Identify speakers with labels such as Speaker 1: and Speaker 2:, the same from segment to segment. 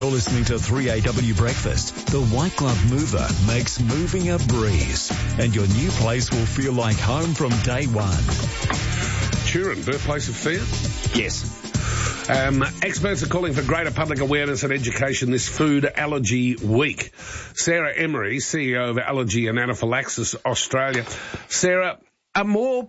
Speaker 1: You're listening to 3AW Breakfast. The White Glove Mover makes moving a breeze, and your new place will feel like home from day one.
Speaker 2: Turin, birthplace of fear?
Speaker 3: Yes.
Speaker 2: Experts are calling for greater public awareness and education this food allergy week. Sarah Emery, CEO of Allergy and Anaphylaxis Australia. Sarah, are more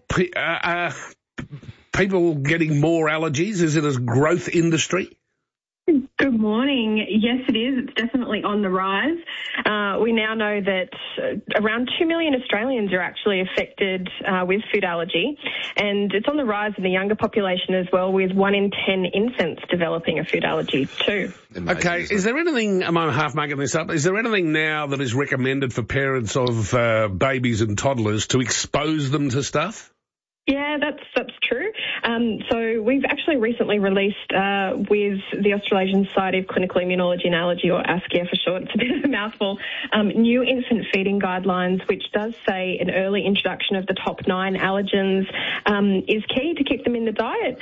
Speaker 2: people getting more allergies? Is it a growth industry?
Speaker 4: Good morning. Yes, it is. It's definitely on the rise. We now know that around 2 million Australians are actually affected with food allergy, and it's on the rise in the younger population as well, with 1 in 10 infants developing a food allergy too.
Speaker 2: Amazing, okay, is there anything, am I half making this up, is there anything now that is recommended for parents of babies and toddlers to expose them to stuff?
Speaker 4: Yeah, that's true. So we've actually recently released with the Australasian Society of Clinical Immunology and Allergy, or ASCIA for short, it's a bit of a mouthful, new infant feeding guidelines, which does say an early introduction of the top 9 allergens is key to keep them in the diet.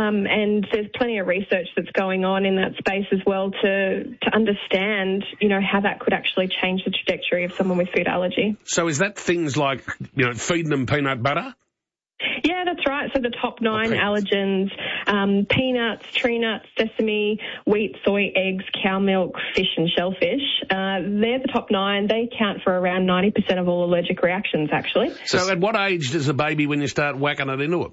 Speaker 4: And there's plenty of research that's going on in that space as well to understand, how that could actually change the trajectory of someone with food allergy.
Speaker 2: So is that things like, feeding them peanut butter?
Speaker 4: Yeah, that's right. So the top 9 allergens, peanuts, tree nuts, sesame, wheat, soy, eggs, cow milk, fish and shellfish, they're the top 9. They account for around 90% of all allergic reactions, actually.
Speaker 2: So at what age does a baby when you start whacking it into it?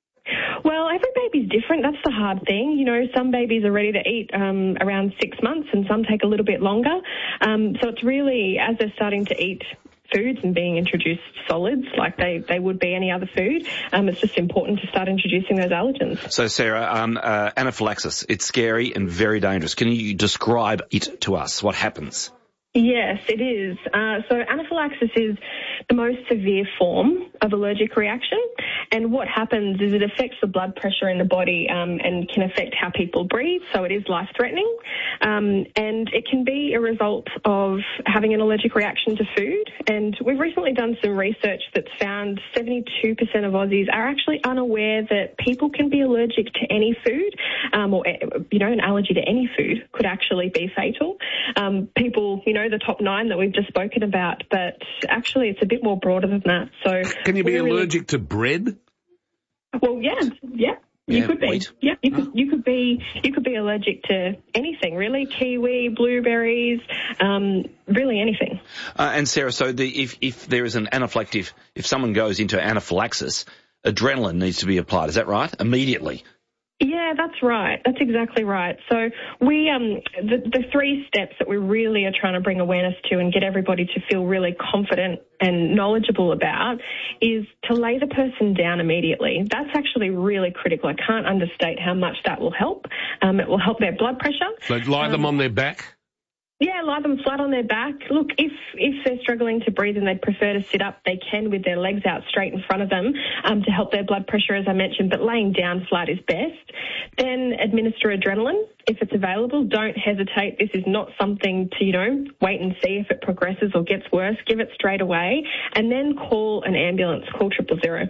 Speaker 4: Well, every baby's different. That's the hard thing. Some babies are ready to eat around 6 months and some take a little bit longer. So it's really, as they're starting to eat foods and being introduced solids like they would be any other food, it's just important to start introducing those allergens.
Speaker 3: So, Sarah, anaphylaxis, it's scary and very dangerous. Can you describe it to us? What happens?
Speaker 4: Yes, it is. So anaphylaxis is the most severe form of allergic reaction, and what happens is it affects the blood pressure in the body and can affect how people breathe, so it is life-threatening, and it can be a result of having an allergic reaction to food. And we've recently done some research that's found 72% of Aussies are actually unaware that people can be allergic to any food, or an allergy to any food could actually be fatal. People, the top 9 that we've just spoken about, but actually it's a bit more broader than that. So
Speaker 2: can you be allergic to bread?
Speaker 4: Well, yeah. You could be.
Speaker 3: Wheat.
Speaker 4: Yeah, you could be allergic to anything, really. Kiwi, blueberries, really anything.
Speaker 3: And Sarah, so if there is an anaphylactic, if someone goes into anaphylaxis, adrenaline needs to be applied. Is that right? Immediately.
Speaker 4: Yeah, that's right. That's exactly right. So we, the 3 steps that we really are trying to bring awareness to and get everybody to feel really confident and knowledgeable about is to lay the person down immediately. That's actually really critical. I can't understate how much that will help. It will help their blood pressure.
Speaker 2: So lie them on their back?
Speaker 4: Yeah, lie them flat on their back. Look, if they're struggling to breathe and they prefer to sit up, they can with their legs out straight in front of them to help their blood pressure, as I mentioned, but laying down flat is best. Then administer adrenaline if it's available. Don't hesitate. This is not something to, wait and see if it progresses or gets worse. Give it straight away and then call an ambulance. Call 000.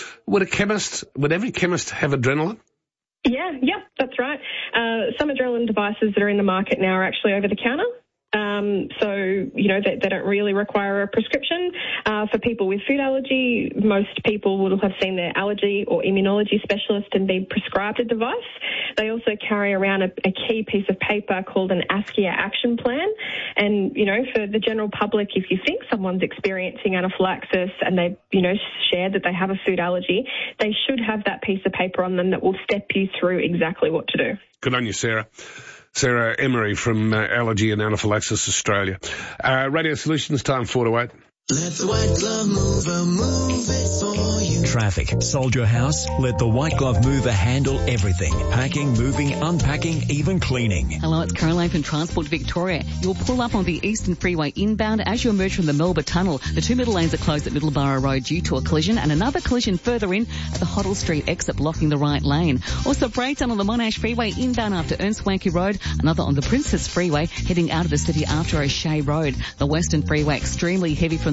Speaker 2: Would every chemist have adrenaline?
Speaker 4: Yeah, that's right. Some adrenaline devices that are in the market now are actually over the counter. So, they don't really require a prescription. For people with food allergy, most people will have seen their allergy or immunology specialist and be prescribed a device. They also carry around a key piece of paper called an ASCIA action plan. And, for the general public, if you think someone's experiencing anaphylaxis and they've, shared that they have a food allergy, they should have that piece of paper on them that will step you through exactly what to do.
Speaker 2: Good on you, Sarah. Sarah Emery from Allergy and Anaphylaxis Australia. Radio Solutions, time 4 to 8.
Speaker 1: Let the White Glove Mover move it for you. Traffic. Sold your house? Let the White Glove Mover handle everything. Packing, moving, unpacking, even cleaning.
Speaker 5: Hello, it's Caroline from Transport Victoria. You'll pull up on the Eastern Freeway inbound as you emerge from the Melbourne Tunnel. The 2 middle lanes are closed at Middleborough Road due to a collision, and another collision further in at the Hoddle Street exit blocking the right lane. Also, breakdown on the Monash Freeway inbound after Ernst Swanky Road. Another on the Princess Freeway heading out of the city after O'Shea Road. The Western Freeway extremely heavy from the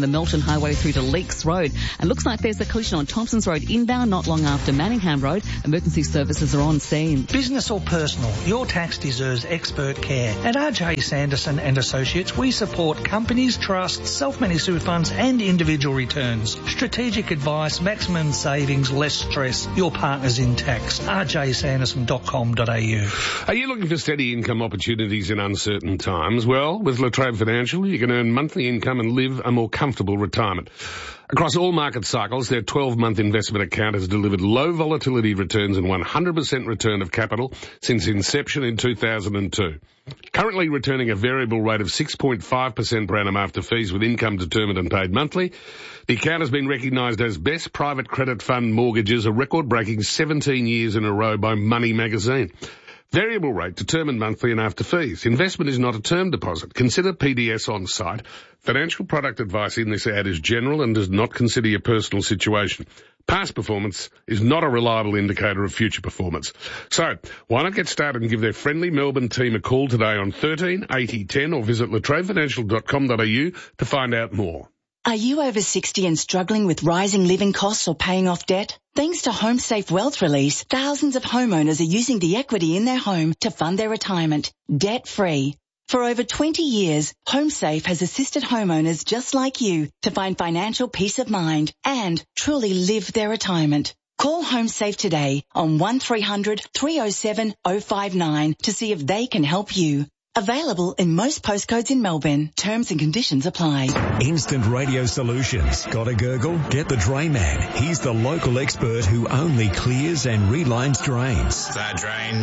Speaker 5: the Melton Highway through to Leaks Road. And looks like there's a collision on Thompsons Road inbound not long after Manningham Road. Emergency services are on scene.
Speaker 6: Business or personal, your tax deserves expert care. At RJ Sanderson and Associates, we support companies, trusts, self-managed super funds and individual returns. Strategic advice, maximum savings, less stress. Your partners in tax. rjsanderson.com.au.
Speaker 2: Are you looking for steady income opportunities in uncertain times? Well, with La Trobe Financial, you can earn monthly income and live a more comfortable retirement. Across all market cycles, their 12-month investment account has delivered low volatility returns and 100% return of capital since inception in 2002. Currently returning a variable rate of 6.5% per annum after fees with income determined and paid monthly. The account has been recognised as Best Private Credit Fund Mortgages, a record-breaking 17 years in a row by Money magazine. Variable rate determined monthly and after fees. Investment is not a term deposit. Consider PDS on site. Financial product advice in this ad is general and does not consider your personal situation. Past performance is not a reliable indicator of future performance. So, why not get started and give their friendly Melbourne team a call today on 13 80 10 or visit latrobefinancial.com.au to find out more.
Speaker 7: Are you over 60 and struggling with rising living costs or paying off debt? Thanks to HomeSafe Wealth Release, thousands of homeowners are using the equity in their home to fund their retirement, debt-free. For over 20 years, HomeSafe has assisted homeowners just like you to find financial peace of mind and truly live their retirement. Call HomeSafe today on 1300 307 059 to see if they can help you. Available in most postcodes in Melbourne. Terms and conditions apply.
Speaker 1: Instant Radio Solutions. Got a gurgle? Get the Drain Man. He's the local expert who only clears and relines drains.
Speaker 8: The Drain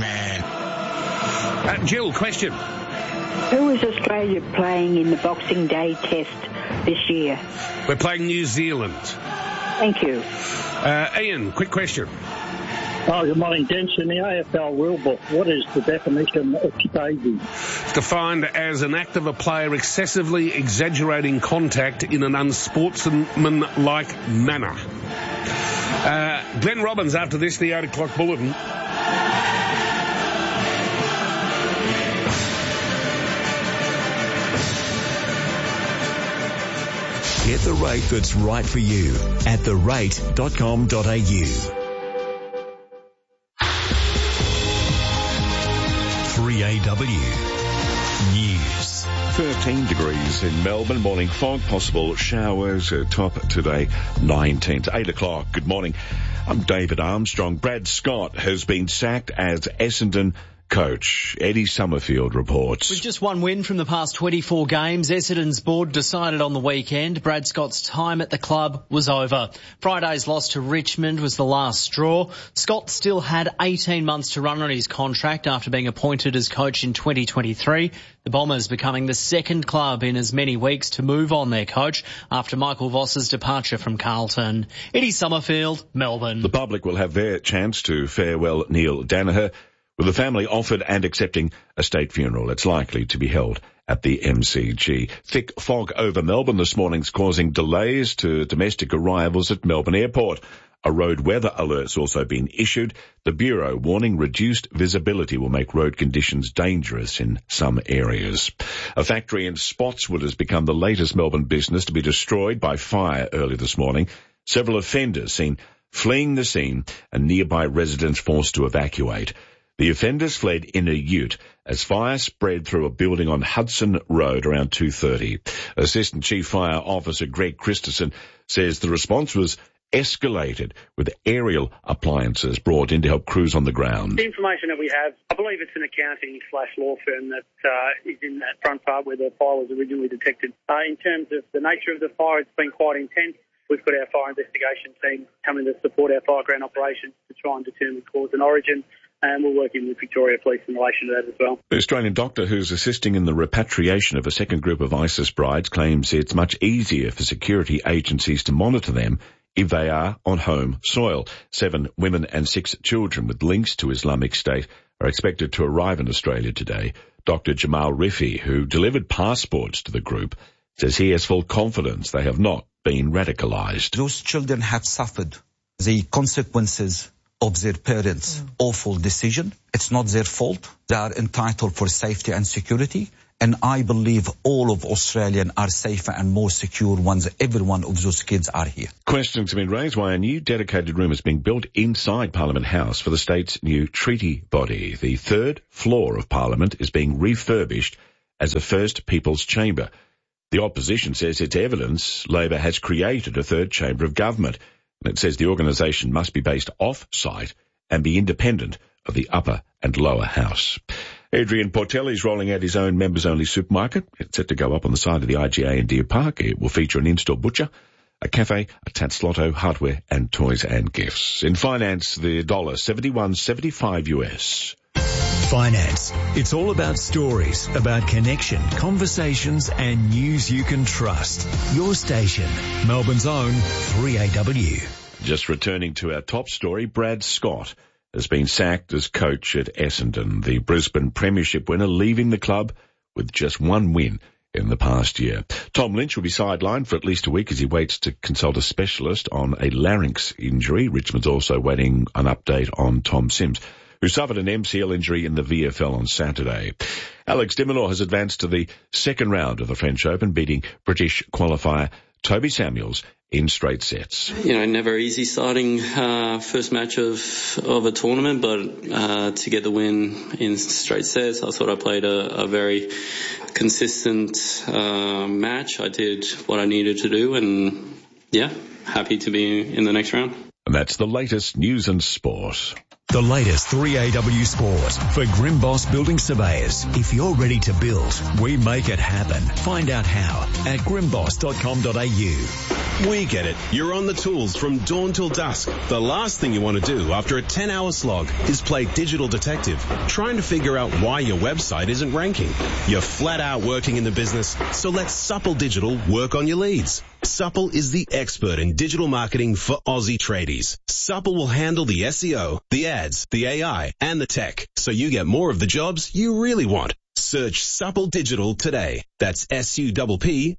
Speaker 8: Man.
Speaker 2: Jill, question.
Speaker 9: Who is Australia playing in the Boxing Day test this year?
Speaker 2: We're playing New Zealand.
Speaker 9: Thank you.
Speaker 2: Ian, quick question.
Speaker 10: Oh, good morning, gents. In the AFL rulebook, what is the definition of staging?
Speaker 2: It's defined as an act of a player excessively exaggerating contact in an unsportsmanlike manner. Glenn Robbins, after this, the 8 o'clock bulletin.
Speaker 1: Get the rate that's right for you at therate.com.au. 3AW News.
Speaker 11: 13 degrees in Melbourne. Morning fog, possible showers. Top today, 19 to 8 o'clock. Good morning. I'm David Armstrong. Brad Scott has been sacked as Essendon coach. Eddie Summerfield reports.
Speaker 12: With just one win from the past 24 games, Essendon's board decided on the weekend Brad Scott's time at the club was over. Friday's loss to Richmond was the last straw. Scott still had 18 months to run on his contract after being appointed as coach in 2023. The Bombers becoming the second club in as many weeks to move on their coach after Michael Voss's departure from Carlton. Eddie Summerfield, Melbourne.
Speaker 11: The public will have their chance to farewell Neil Danaher, with the family offered and accepting a state funeral. It's likely to be held at the MCG. Thick fog over Melbourne this morning's causing delays to domestic arrivals at Melbourne Airport. A road weather alert's also been issued. The Bureau warning reduced visibility will make road conditions dangerous in some areas. A factory in Spotswood has become the latest Melbourne business to be destroyed by fire early this morning. Several offenders seen fleeing the scene and nearby residents forced to evacuate. The offenders fled in a ute as fire spread through a building on Hudson Road around 2:30. Assistant Chief Fire Officer Greg Christensen says the response was escalated with aerial appliances brought in to help crews on the ground.
Speaker 10: The information that we have, I believe it's an accounting/law firm that is in that front part where the fire was originally detected. In terms of the nature of the fire, it's been quite intense. We've got our fire investigation team coming to support our fireground operations to try and determine cause and origin. And we're working with Victoria Police in relation to that as well.
Speaker 11: The Australian doctor who's assisting in the repatriation of a second group of ISIS brides claims it's much easier for security agencies to monitor them if they are on home soil. 7 women and 6 children with links to Islamic State are expected to arrive in Australia today. Dr. Jamal Rifi, who delivered passports to the group, says he has full confidence they have not been radicalised.
Speaker 13: Those children have suffered the consequences of their parents' awful decision. It's not their fault. They are entitled for safety and security, And I believe all of Australians are safer and more secure once every one of those kids are here.
Speaker 11: Questions have been raised why a new dedicated room is being built inside Parliament House for the state's new treaty body. The third floor of Parliament is being refurbished as a First People's Chamber. The opposition says it's evidence Labor has created a third chamber of government. And it says the organisation must be based off-site and be independent of the upper and lower house. Adrian Portelli is rolling out his own members-only supermarket. It's set to go up on the side of the IGA in Deer Park. It will feature an in-store butcher, a cafe, a Tatslotto, hardware and toys and gifts. In finance, the dollar 71.75 US.
Speaker 1: Finance. It's all about stories, about connection, conversations and news you can trust. Your station, Melbourne's own 3AW.
Speaker 11: Just returning to our top story, Brad Scott has been sacked as coach at Essendon, the Brisbane Premiership winner, leaving the club with just one win in the past year. Tom Lynch will be sidelined for at least a week as he waits to consult a specialist on a larynx injury. Richmond's also waiting an update on Tom Sims, who suffered an MCL injury in the VFL on Saturday. Alex de Minaur has advanced to the second round of the French Open, beating British qualifier Toby Samuels in straight sets.
Speaker 14: Never easy starting first match of a tournament, but to get the win in straight sets, I thought I played a very consistent match. I did what I needed to do, and happy to be in the next round.
Speaker 11: And that's the latest news and sport.
Speaker 1: The latest 3AW Sport for Grimboss Building Surveyors. If you're ready to build, we make it happen. Find out how at grimboss.com.au.
Speaker 15: We get it. You're on the tools from dawn till dusk. The last thing you want to do after a 10-hour slog is play digital detective, trying to figure out why your website isn't ranking. You're flat out working in the business, so let Supple Digital work on your leads. Supple is the expert in digital marketing for Aussie tradies. Supple will handle the SEO, the ads, the AI, and the tech, so you get more of the jobs you really want. Search Supple Digital today. That's SUPPLE.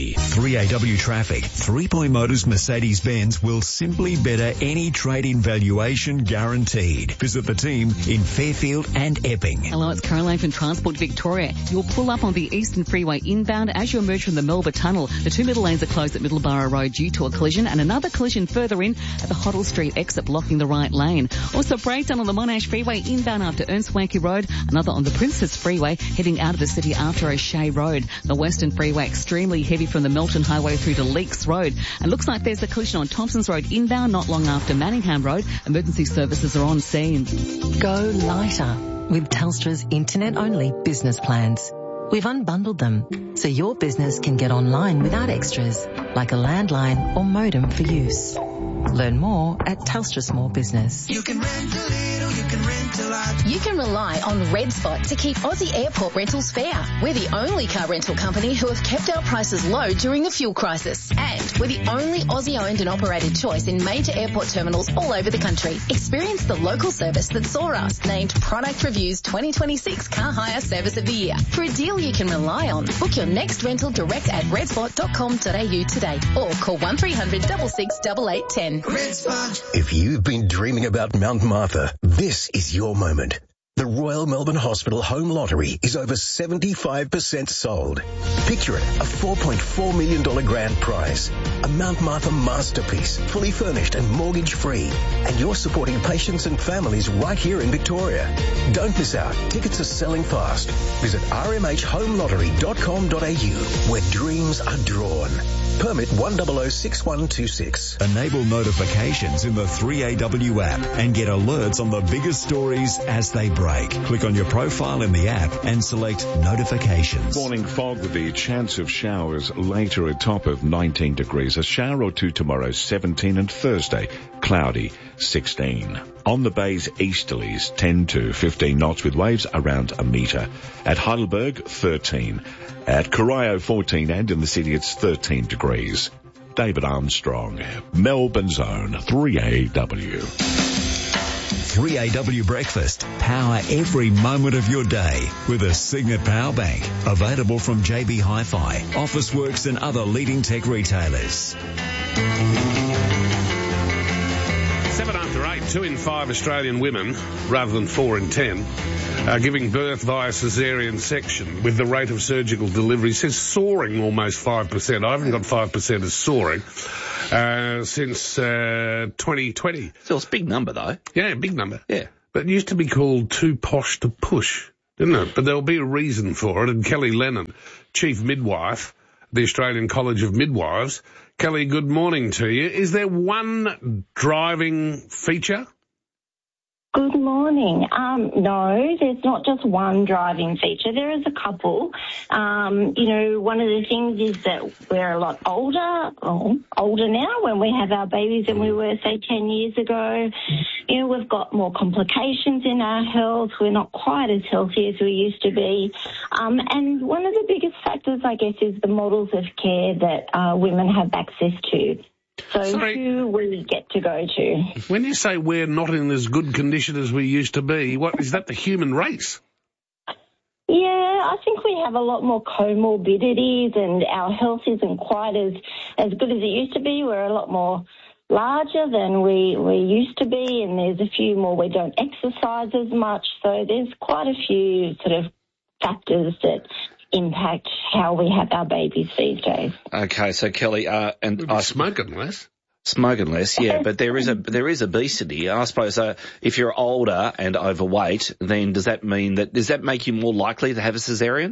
Speaker 1: 3AW Traffic. 3 Point Motors Mercedes-Benz will simply better any trade-in valuation guaranteed. Visit the team in Fairfield and Epping.
Speaker 5: Hello, it's Caroline from Transport Victoria. You'll pull up on the Eastern Freeway inbound as you emerge from the Melbourne Tunnel. The two middle lanes are closed at Middleborough Road due to a collision, and another collision further in at the Hoddle Street exit blocking the right lane. Also, breakdown on the Monash Freeway inbound after Ernst Wanky Road, another on the Princess Freeway heading out of the city after O'Shea Road. The Western Freeway extremely heavy from the Melton Highway through to Leaks Road. And looks like there's a collision on Thompsons Road inbound not long after Manningham Road. Emergency services are on scene.
Speaker 16: Go lighter with Telstra's internet-only business plans. We've unbundled them so your business can get online without extras like a landline or modem for use. Learn more at Telstra Small Business.
Speaker 17: You can rent a little, you can rent a lot. You can rely on Red Spot to keep Aussie airport rentals fair. We're the only car rental company who have kept our prices low during the fuel crisis. And we're the only Aussie-owned and operated choice in major airport terminals all over the country. Experience the local service that saw us named Product Review's 2026 Car Hire Service of the Year. For a deal you can rely on, book your next rental direct at redspot.com.au today or call 1300 66 8810.
Speaker 18: If you've been dreaming about Mount Martha, this is your moment. The Royal Melbourne Hospital Home Lottery is over 75% sold. Picture it, a $4.4 million grand prize, a Mount Martha masterpiece, fully furnished and mortgage-free. And you're supporting patients and families right here in Victoria. Don't miss out. Tickets are selling fast. Visit rmhlhomelottery.com.au, where dreams are drawn. Permit 1006126.
Speaker 1: Enable notifications in the 3AW app and get alerts on the biggest stories as they break. Click on your profile in the app and select notifications.
Speaker 11: Morning fog with the chance of showers later, a top of 19 degrees. A shower or two tomorrow, 17, and Thursday, cloudy, 16. On the bay's easterlies, 10 to 15 knots with waves around a metre. At Heidelberg, 13. At Corio, 14, and in the city it's 13 degrees. David Armstrong, Melbourne's own 3AW.
Speaker 1: 3AW Breakfast. Power every moment of your day with a Signet Power Bank. Available from JB Hi-Fi, Officeworks and other leading tech retailers.
Speaker 2: 7 after 8, 2 in 5 Australian women, rather than 4 in 10, giving birth via caesarean section with the rate of surgical delivery says soaring almost 5%. I haven't got 5% as soaring since 2020.
Speaker 3: Still, it's a big number, though.
Speaker 2: Yeah, big number.
Speaker 3: Yeah.
Speaker 2: But it used to be called too posh to push, didn't it? But there'll be a reason for it. And Kelly Lennon, Chief Midwife, the Australian College of Midwives. Kelly, good morning to you. Is there one driving feature?
Speaker 19: Good morning. No, there's not just one driving feature. There is a couple. One of the things is that we're a lot older now when we have our babies than we were, say, 10 years ago. We've got more complications in our health. We're not quite as healthy as we used to be. And one of the biggest factors, I guess, is the models of care that women have access to. So who we get to go to.
Speaker 2: When you say we're not in as good condition as we used to be, what is that, the human race?
Speaker 19: Yeah, I think we have a lot more comorbidities and our health isn't quite as good as it used to be. We're a lot more larger than we used to be, and there's a few more. We don't exercise as much, so there's quite a few sort of factors that impact how we have our babies these days.
Speaker 3: Okay, so Kelly,
Speaker 2: smoking less.
Speaker 3: Smoking less, yeah, but there is obesity. I suppose if you're older and overweight, then does that make you more likely to have a caesarean?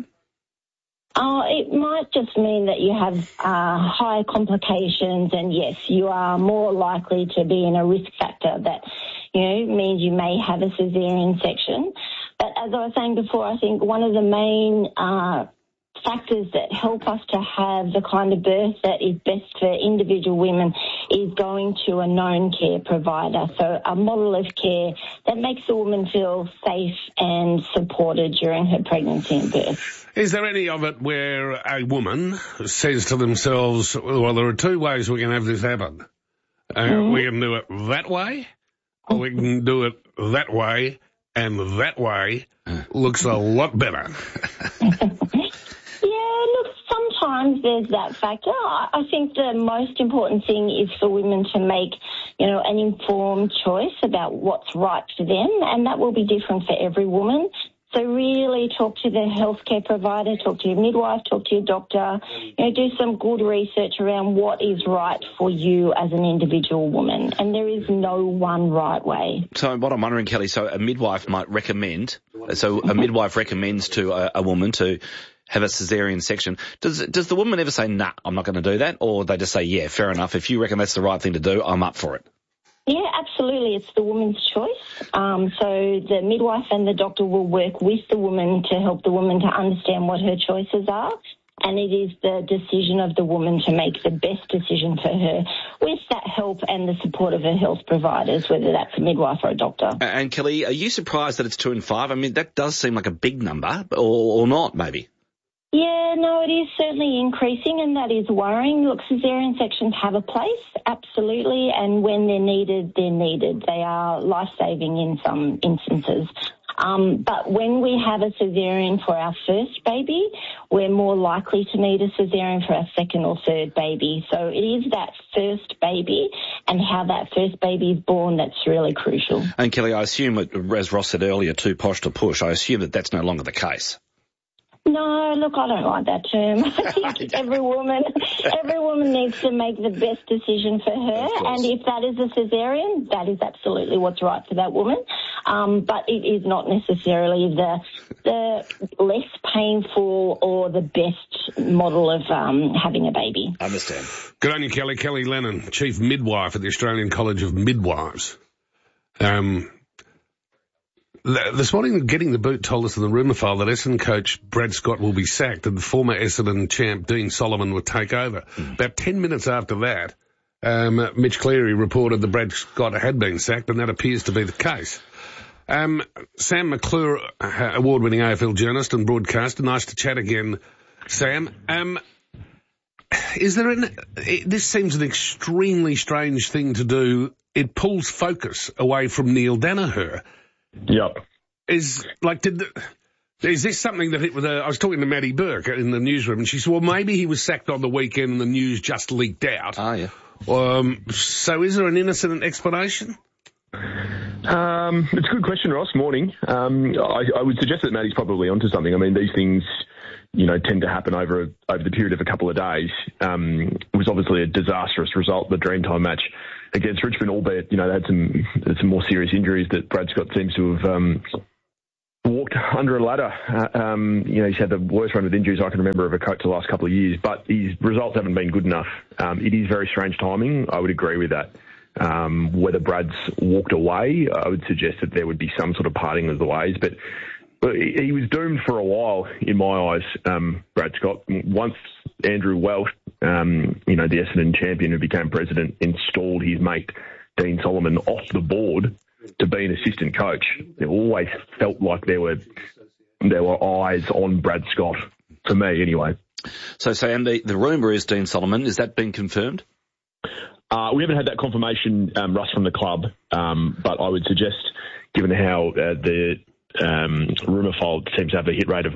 Speaker 19: It might just mean that you have higher complications, and yes, you are more likely to be in a risk factor that, means you may have a caesarean section. But as I was saying before, I think one of the main factors that help us to have the kind of birth that is best for individual women is going to a known care provider. So a model of care that makes the woman feel safe and supported during her pregnancy and birth.
Speaker 2: Is there any of it where a woman says to themselves, well, there are two ways we can have this happen. We can do it that way, or we can do it that way, and that way looks a lot better.
Speaker 19: Yeah, look, sometimes there's that factor. I think the most important thing is for women to make, an informed choice about what's right for them, and that will be different for every woman. So really talk to the healthcare provider, talk to your midwife, talk to your doctor, do some good research around what is right for you as an individual woman. And there is no one right way.
Speaker 3: So what I'm wondering, Kelly, a midwife recommends to a woman to have a caesarean section. Does the woman ever say, nah, I'm not going to do that? Or they just say, yeah, fair enough. If you reckon that's the right thing to do, I'm up for it.
Speaker 19: Yeah, absolutely. It's the woman's choice. So the midwife and the doctor will work with the woman to help the woman to understand what her choices are. And it is the decision of the woman to make the best decision for her with that help and the support of her health providers, whether that's a midwife or a doctor.
Speaker 3: And Kelly, are you surprised that it's 2 in 5? I mean, that does seem like a big number, or not, maybe.
Speaker 19: Yeah, no, it is certainly increasing, and that is worrying. Look, caesarean sections have a place, absolutely, and when they're needed, they're needed. They are life-saving in some instances. But when we have a caesarean for our first baby, we're more likely to need a caesarean for our second or third baby. So it is that first baby and how that first baby is born that's really crucial.
Speaker 3: And Kelly, I assume, as Ross said earlier, too posh to push, I assume that that's no longer the case.
Speaker 19: No, look, I don't like that term. I think every woman needs to make the best decision for her, and if that is a caesarean, that is absolutely what's right for that woman. But it is not necessarily the less painful or the best model of having a baby.
Speaker 3: I understand.
Speaker 2: Good on you, Kelly. Kelly Lennon, Chief Midwife at the Australian College of Midwives. This morning, Getting the Boot told us in the rumour file that Essendon coach Brad Scott will be sacked and former Essendon champ Dean Solomon will take over. About 10 minutes after that, Mitch Cleary reported that Brad Scott had been sacked, and that appears to be the case. Sam McClure, award-winning AFL journalist and broadcaster, nice to chat again, Sam. This seems an extremely strange thing to do. It pulls focus away from Neil Danaher.
Speaker 20: Yep.
Speaker 2: Is this something that I was talking to Maddie Burke in the newsroom, and she said, well, maybe he was sacked on the weekend and the news just leaked out.
Speaker 3: Oh, yeah.
Speaker 2: So is there an innocent explanation?
Speaker 20: It's a good question, Ross. Morning. I would suggest that Matty's probably onto something. I mean, these things, tend to happen over the period of a couple of days. It was obviously a disastrous result, the Dreamtime match against Richmond, albeit, they had some more serious injuries that Brad Scott seems to have walked under a ladder. He's had the worst run with injuries I can remember of a coach the last couple of years, but his results haven't been good enough. It is very strange timing. I would agree with that. Whether Brad's walked away, I would suggest that there would be some sort of parting of the ways, but he was doomed for a while, in my eyes, Brad Scott. Once Andrew Welsh, the Essendon champion who became president, installed his mate Dean Solomon off the board to be an assistant coach, it always felt like there were eyes on Brad Scott, for me anyway.
Speaker 3: So Sam, the rumour is Dean Solomon. Has that been confirmed?
Speaker 20: We haven't had that confirmation, Russ, from the club, but I would suggest, given how the rumour file seems to have a hit rate of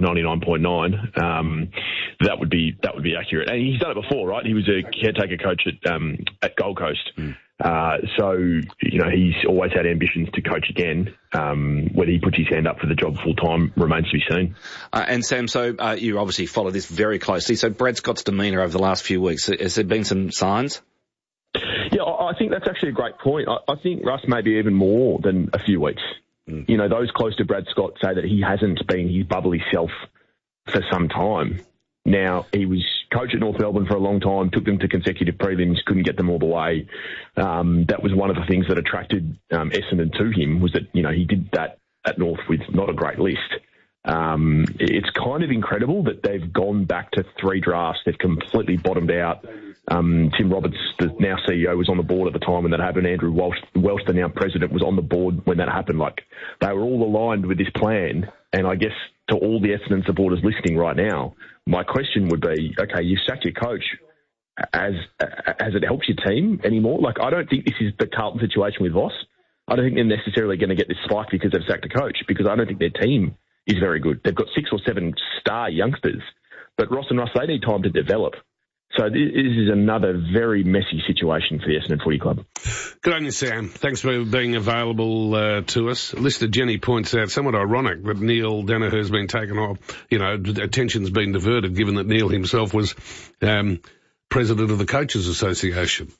Speaker 20: 99.9, that would be accurate. And he's done it before, right? He was a caretaker coach at Gold Coast. So, he's always had ambitions to coach again. Whether he puts his hand up for the job full time remains to be seen.
Speaker 3: And Sam, so you obviously follow this very closely. So Brad Scott's demeanour over the last few weeks, has there been some signs?
Speaker 20: Yeah, I think that's actually a great point. I think Russ maybe even more than a few weeks. Those close to Brad Scott say that he hasn't been his bubbly self for some time. Now, he was coach at North Melbourne for a long time, took them to consecutive prelims, couldn't get them all the way. That was one of the things that attracted Essendon to him, was that, he did that at North with not a great list. It's kind of incredible that they've gone back to 3 drafts. They've completely bottomed out. Tim Roberts, the now CEO, was on the board at the time when that happened. Andrew Welsh, the now president, was on the board when that happened. Like, they were all aligned with this plan. And I guess to all the Essendon supporters listening right now, my question would be, okay, you sacked your coach. Has it helped your team anymore? Like, I don't think this is the Carlton situation with Voss. I don't think they're necessarily going to get this spike because they've sacked a coach, because I don't think their team is very good. They've got 6 or 7 star youngsters, but Ross and Russ, they need time to develop. So this is another very messy situation for the Essendon Footy Club.
Speaker 2: Good on you, Sam. Thanks for being available to us. Listener Jenny points out, somewhat ironic that Neil Danaher's been taken off. Attention's been diverted, given that Neil himself was president of the Coaches Association.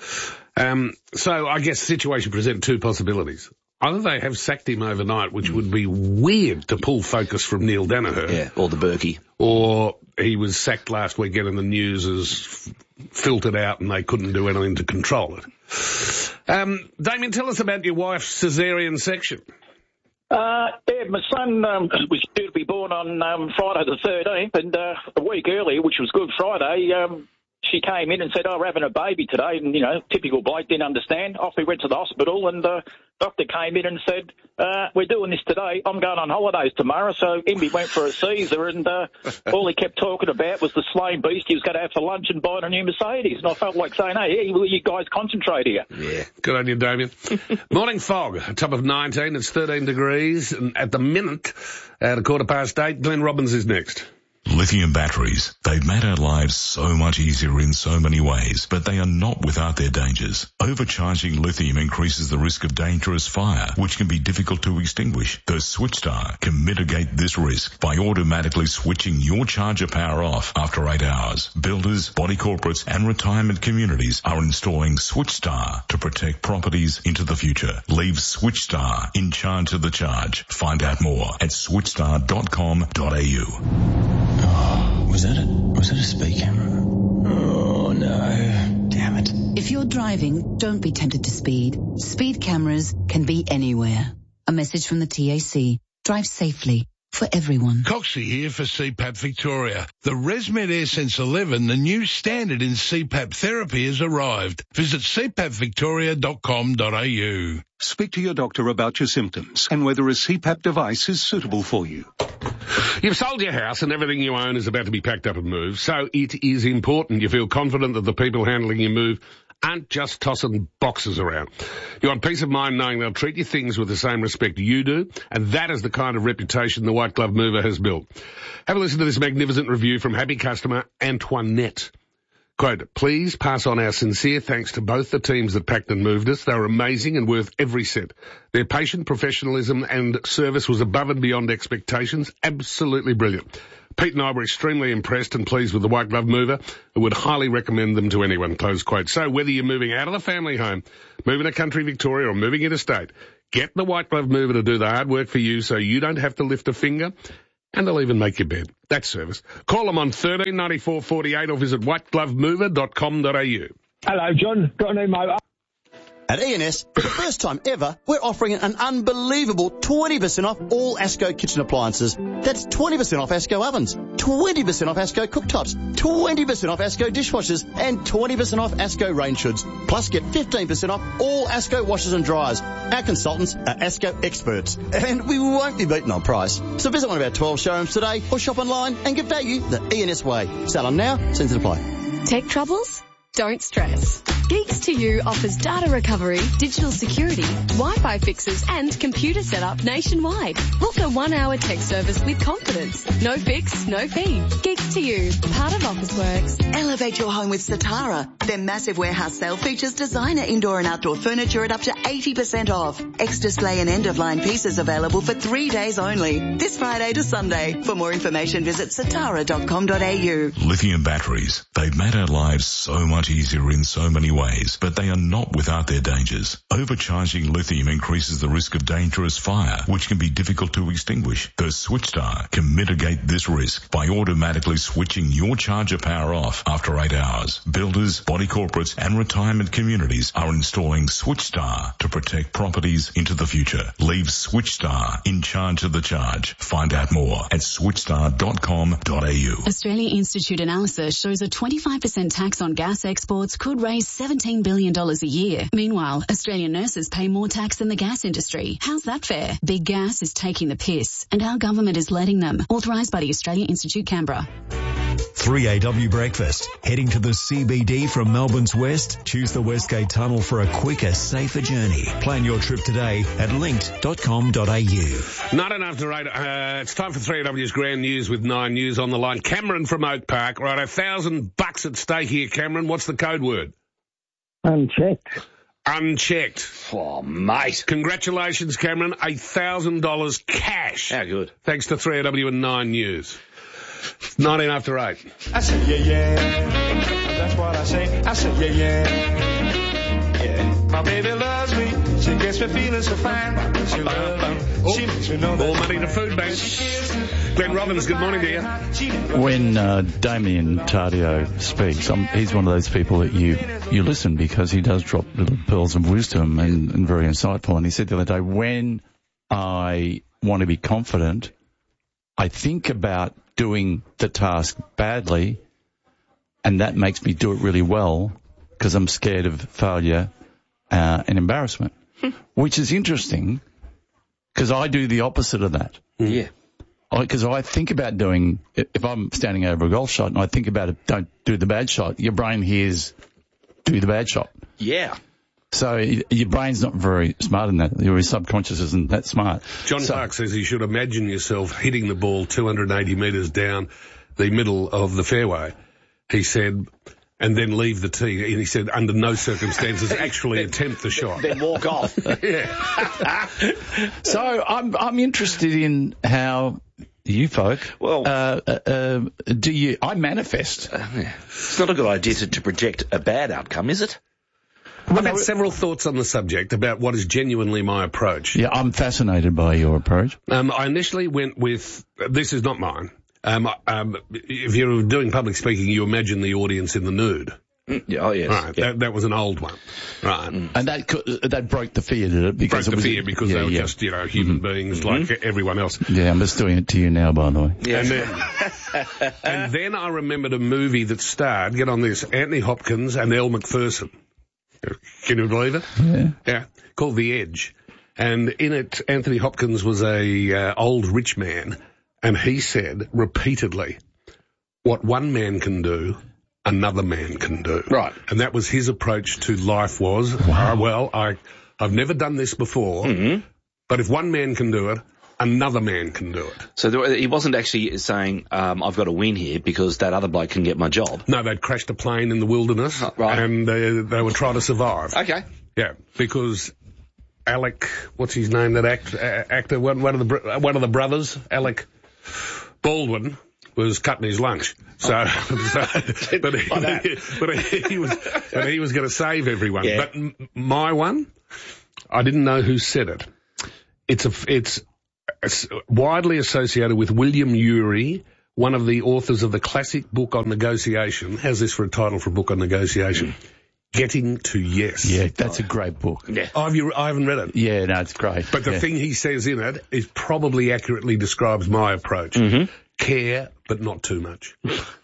Speaker 2: So I guess the situation presents 2 possibilities. Either they have sacked him overnight, which would be weird to pull focus from Neil Danaher.
Speaker 3: Yeah, or the Berkey.
Speaker 2: Or he was sacked last weekend and the news has filtered out and they couldn't do anything to control it. Damien, tell us about your wife's caesarean section.
Speaker 21: My son was due to be born on Friday the 13th, and a week earlier, which was Good Friday, she came in and said, we're having a baby today, and, typical bloke, didn't understand. Off we went to the hospital, and the doctor came in and said, we're doing this today. I'm going on holidays tomorrow. So Imby went for a Caesar, and all he kept talking about was the slain beast he was going to have for lunch and buying a new Mercedes. And I felt like saying, hey, will you guys concentrate here?
Speaker 2: Yeah, good on you, Damien. Morning fog, a top of 19. It's 13 degrees. And at the minute, at 8:15, Glenn Robbins is next.
Speaker 22: Lithium batteries. They've made our lives so much easier in so many ways, but they are not without their dangers. Overcharging lithium increases the risk of dangerous fire, which can be difficult to extinguish. The SwitchStar can mitigate this risk by automatically switching your charger power off after 8 hours. Builders, body corporates and retirement communities are installing SwitchStar to protect properties into the future. Leave SwitchStar in charge of the charge. Find out more at switchstar.com.au.
Speaker 23: Oh, was that a speed camera? Oh, no. Damn it.
Speaker 24: If you're driving, don't be tempted to speed. Speed cameras can be anywhere. A message from the TAC. Drive safely. For everyone.
Speaker 25: Coxie here for CPAP Victoria. The ResMed AirSense 11, the new standard in CPAP therapy, has arrived. Visit cpapvictoria.com.au.
Speaker 26: Speak to your doctor about your symptoms and whether a CPAP device is suitable for you.
Speaker 2: You've sold your house and everything you own is about to be packed up and moved, so it is important you feel confident that the people handling your move aren't just tossing boxes around. You want peace of mind knowing they'll treat your things with the same respect you do, and that is the kind of reputation the White Glove Mover has built. Have a listen to this magnificent review from happy customer Antoinette. Quote, please pass on our sincere thanks to both the teams that packed and moved us. They were amazing and worth every cent. Their patient professionalism and service was above and beyond expectations. Absolutely brilliant. Pete and I were extremely impressed and pleased with the White Glove Mover and would highly recommend them to anyone, close quote. So whether you're moving out of the family home, moving to country Victoria or moving interstate, get the White Glove Mover to do the hard work for you so you don't have to lift a finger, and they'll even make your bed. That's service. Call them on 13 94 48 or visit whiteglovemover.com.au.
Speaker 4: Hello, John. Got a new motor.
Speaker 6: At ENS, for the first time ever, we're offering an unbelievable 20% off all ASCO kitchen appliances. That's 20% off ASCO ovens, 20% off ASCO cooktops, 20% off ASCO dishwashers, and 20% off ASCO range hoods. Plus, get 15% off all ASCO washers and dryers. Our consultants are ASCO experts, and we won't be beaten on price. So visit one of our 12 showrooms today or shop online and get value the ENS way. Sale on now, terms and apply.
Speaker 7: Tech troubles? Don't stress. Geeks to You offers data recovery, digital security, Wi-Fi fixes and computer setup nationwide. Book a 1-hour tech service with confidence. No fix, no fee. Geeks to You, part of Officeworks.
Speaker 8: Elevate your home with Satara. Their massive warehouse sale features designer indoor and outdoor furniture at up to 80% off. Ex-display and end-of-line pieces available for 3 days only. This Friday to Sunday. For more information, visit satara.com.au.
Speaker 22: Lithium batteries. They've made our lives so much easier in so many ways, but they are not without their dangers. Overcharging lithium increases the risk of dangerous fire, which can be difficult to extinguish. The SwitchStar can mitigate this risk by automatically switching your charger power off after 8 hours. Builders, body corporates and retirement communities are installing SwitchStar to protect properties into the future. Leave SwitchStar in charge of the charge. Find out more at switchstar.com.au.
Speaker 9: Australia Institute analysis shows a 25% tax on gas exports could raise $17 billion a year. Meanwhile, Australian nurses pay more tax than the gas industry. How's that fair? Big Gas is taking the piss, and our government is letting them. Authorised by the Australia Institute, Canberra.
Speaker 1: 3AW Breakfast. Heading to the CBD from Melbourne's west? Choose the Westgate Tunnel for a quicker, safer journey. Plan your trip today at linked.com.au.
Speaker 2: Not after 8. It's time for 3AW's Grand News with 9 News on the line. Cameron from Oak Park. Right, $1,000 at stake here, Cameron. What's the code word?
Speaker 4: Unchecked.
Speaker 2: Unchecked.
Speaker 3: Oh, mate.
Speaker 2: Congratulations, Cameron. $1,000 cash.
Speaker 3: How good.
Speaker 2: Thanks to 3AW and 9 News. 19 after 8.
Speaker 12: I said, yeah. That's what I say. I said, yeah. My baby loves me. She gets me feeling so fine. She loves me. She makes me know
Speaker 2: more money to food bank. Glenn Robbins, good morning to you.
Speaker 27: When Damien Tardio speaks, he's one of those people that you listen because he does drop little pearls of wisdom and very insightful. And he said the other day, when I want to be confident, I think about doing the task badly, and that makes me do it really well because I'm scared of failure and embarrassment, which is interesting because I do the opposite of that.
Speaker 3: Yeah.
Speaker 27: Because I think about doing, if I'm standing over a golf shot and I think about it, don't do the bad shot, your brain hears do the bad shot.
Speaker 3: Yeah.
Speaker 27: So your brain's not very smart in that. Your subconscious isn't that smart.
Speaker 2: John Clark says you should imagine yourself hitting the ball 280 metres down the middle of the fairway. He said, and then leave the tee. And he said, under no circumstances actually attempt the shot.
Speaker 3: Then walk off.
Speaker 2: Yeah.
Speaker 27: So I'm interested in how you folk, do you, I manifest.
Speaker 3: It's not a good idea to project a bad outcome, is it?
Speaker 2: I've had several thoughts on the subject about what is genuinely my approach.
Speaker 27: Yeah, I'm fascinated by your approach.
Speaker 2: I initially went with, this is not mine. If you're doing public speaking, you imagine the audience in the nude.
Speaker 3: Oh, yes.
Speaker 2: Right,
Speaker 3: yeah.
Speaker 2: that was an old one. Right.
Speaker 27: And that broke the fear, did it?
Speaker 2: Because broke the fear because they were just, human beings like everyone else.
Speaker 27: Yeah, I'm just doing it to you now, by the way.
Speaker 2: Yeah. And then I remembered a movie that starred, get on this, Anthony Hopkins and Elle Macpherson. Can you believe it?
Speaker 27: Yeah.
Speaker 2: Yeah. Called The Edge. And in it, Anthony Hopkins was a old rich man, and he said repeatedly, what one man can do, another man can do.
Speaker 3: Right.
Speaker 2: And that was his approach to life was, I've never done this before, but if one man can do it, another man can do it.
Speaker 3: So he wasn't actually saying, I've got to win here because that other bloke can get my job.
Speaker 2: No, they'd crashed a plane in the wilderness,
Speaker 3: right.
Speaker 2: and they were trying to survive.
Speaker 3: Okay.
Speaker 2: Yeah, because Alec, what's his name, that actor, one of the brothers, Alec Baldwin, was cutting his lunch. But he was going to save everyone.
Speaker 3: Yeah.
Speaker 2: But my one, I didn't know who said it. It's widely associated with William Ury, one of the authors of the classic book on negotiation. How's this for a title for a book on negotiation? Getting to Yes.
Speaker 27: Yeah, that's a great book.
Speaker 3: Yeah.
Speaker 2: I haven't read it.
Speaker 27: Yeah, no, it's great.
Speaker 2: But the thing he says in it is probably accurately describes my approach.
Speaker 3: Mm-hmm.
Speaker 2: Care, but not too much.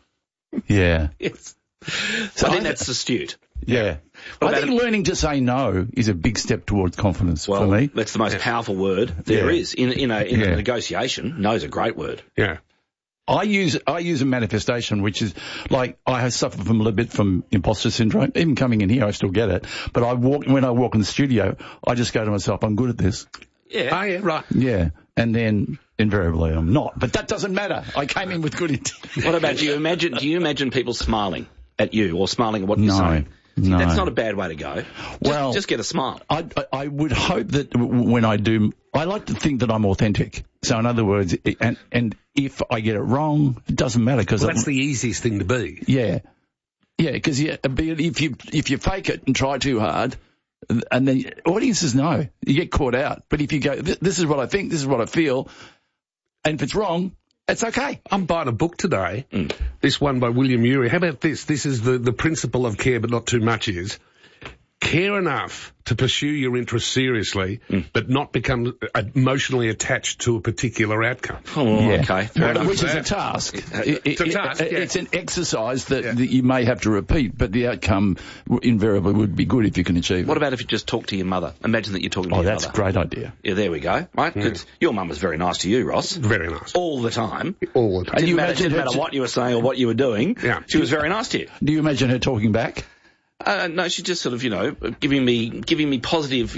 Speaker 27: Yeah.
Speaker 3: Yes. So I think that's astute.
Speaker 27: Yeah. I think learning to say no is a big step towards confidence for me.
Speaker 3: That's the most powerful word there is. In a negotiation, no's a great word.
Speaker 2: Yeah.
Speaker 27: I use a manifestation, which is like I suffer from a little bit from imposter syndrome. Even coming in here, I still get it. But when I walk in the studio, I just go to myself, I'm good at this.
Speaker 3: Yeah.
Speaker 2: Oh, yeah, right.
Speaker 27: Yeah. And then invariably I'm not. But that doesn't matter. I came in with good intent.
Speaker 3: What about, do you imagine people smiling at you or smiling at what you're saying?
Speaker 27: No.
Speaker 3: That's not a bad way to go. Just get a smile.
Speaker 27: I would hope that when I do, I like to think that I'm authentic. So in other words, and if I get it wrong, it doesn't matter because
Speaker 2: that's the easiest thing to be.
Speaker 27: Yeah, yeah. Because if you fake it and try too hard, and then audiences know you get caught out. But if you go, this is what I think, this is what I feel, and if it's wrong, it's okay.
Speaker 2: I'm buying a book today, this one by William Ury. How about this? This is the principle of care but not too much is care enough to pursue your interests seriously but not become emotionally attached to a particular outcome.
Speaker 27: Okay. Which is a task.
Speaker 2: It's a task,
Speaker 27: It's an exercise that you may have to repeat, but the outcome invariably would be good if you can achieve it.
Speaker 3: What about if you just talk to your mother? Imagine that you're talking to your mother.
Speaker 27: Oh, that's a great idea.
Speaker 3: Yeah, there we go. Right? Because your mum was very nice to you, Ross.
Speaker 2: Very nice.
Speaker 3: All the time.
Speaker 2: All the time.
Speaker 3: Didn't matter what you were saying or what you were doing.
Speaker 2: Yeah.
Speaker 3: She was very nice to you.
Speaker 27: Do you imagine her talking back?
Speaker 3: No, she's just sort of, giving me positive,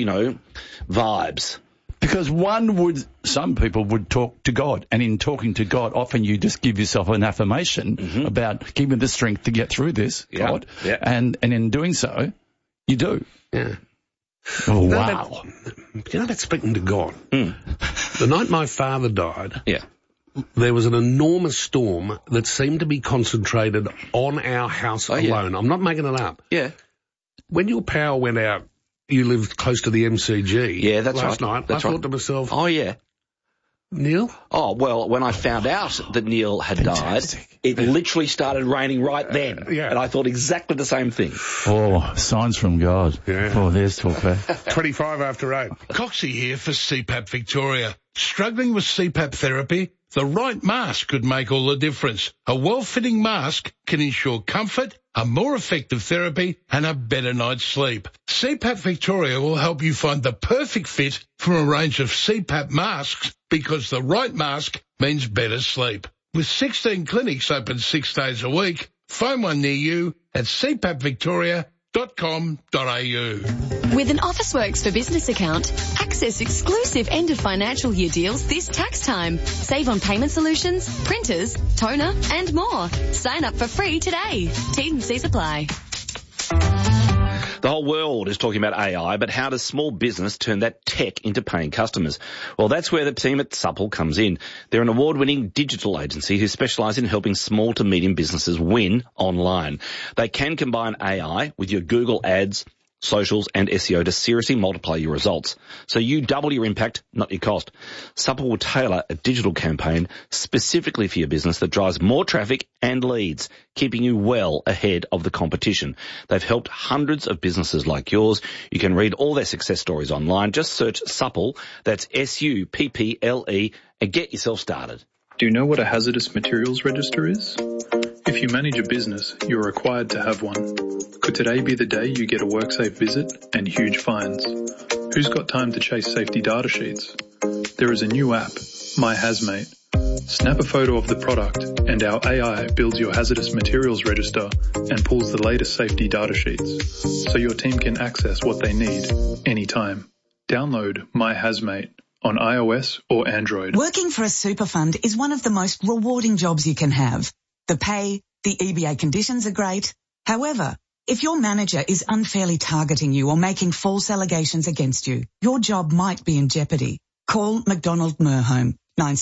Speaker 3: vibes.
Speaker 27: Because some people would talk to God, and in talking to God, often you just give yourself an affirmation about give me the strength to get through this, God.
Speaker 3: Yeah.
Speaker 27: And in doing so, you do.
Speaker 2: Yeah.
Speaker 27: Oh, wow.
Speaker 2: That's speaking to God. The night my father died, there was an enormous storm that seemed to be concentrated on our house alone.
Speaker 3: Yeah.
Speaker 2: I'm not making it up.
Speaker 3: Yeah.
Speaker 2: When your power went out, you lived close to the MCG.
Speaker 3: Yeah, that's
Speaker 2: last night. I thought to myself,
Speaker 3: oh, yeah.
Speaker 2: Neil?
Speaker 3: Oh, well, when I found out that Neil had died, it literally started raining right then. And I thought exactly the same thing.
Speaker 27: Oh, signs from God.
Speaker 2: Yeah.
Speaker 27: Oh, there's talk there.
Speaker 2: 25 after 8.
Speaker 25: Coxie here for CPAP Victoria. Struggling with CPAP therapy? The right mask could make all the difference. A well-fitting mask can ensure comfort, a more effective therapy, and a better night's sleep. CPAP Victoria will help you find the perfect fit from a range of CPAP masks because the right mask means better sleep. With 16 clinics open 6 days a week, phone one near you at cpappvictoria.com.au.
Speaker 7: With an Officeworks for Business account, access exclusive end of financial year deals this tax time. Save on payment solutions, printers, toner, and more. Sign up for free today. T&Cs apply.
Speaker 3: The whole world is talking about AI, but how does small business turn that tech into paying customers? Well, that's where the team at Supple comes in. They're an award-winning digital agency who specialise in helping small to medium businesses win online. They can combine AI with your Google Ads, socials and SEO to seriously multiply your results. So you double your impact, not your cost. Supple will tailor a digital campaign specifically for your business that drives more traffic and leads, keeping you well ahead of the competition. They've helped hundreds of businesses like yours. You can read all their success stories online. Just search Supple, that's SUPPLE, and get yourself started.
Speaker 5: Do you know what a hazardous materials register is? If you manage a business, you're required to have one. Could today be the day you get a WorkSafe visit and huge fines? Who's got time to chase safety data sheets? There is a new app, My Hazmate. Snap a photo of the product and our AI builds your hazardous materials register and pulls the latest safety data sheets so your team can access what they need anytime. Download My Hazmate on iOS or Android.
Speaker 10: Working for a super fund is one of the most rewarding jobs you can have. The pay, the EBA conditions are great. However, if your manager is unfairly targeting you or making false allegations against you, your job might be in jeopardy. Call McDonald Merhome